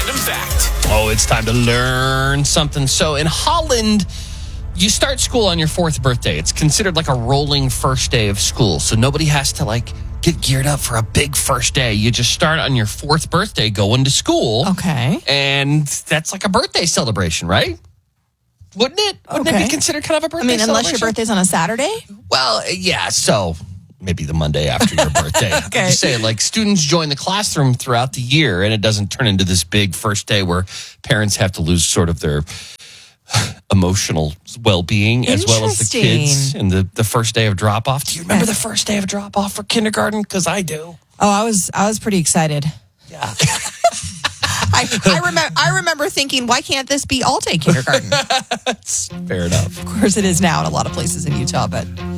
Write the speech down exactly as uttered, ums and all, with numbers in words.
random fact. Oh, it's time to learn something. So in Holland, you start school on your fourth birthday. It's considered like a rolling first day of school. So nobody has to like get geared up for a big first day. You just start on your fourth birthday going to school. Okay. And that's like a birthday celebration, right? Wouldn't it? Wouldn't Okay. it be considered kind of a birthday I mean, unless your celebration? birthday's on a Saturday? Well, yeah, so maybe the Monday after your birthday. Okay. I'm just saying, like, students join the classroom throughout the year, and it doesn't turn into this big first day where parents have to lose sort of their emotional well-being as well as the kids and the, the first day of drop-off. Do you remember the first day of drop-off for kindergarten? Because I do. Oh, I was I was pretty excited. Yeah. I, I remember I remember thinking, why can't this be all day kindergarten? Fair enough. Of course it is now in a lot of places in Utah, but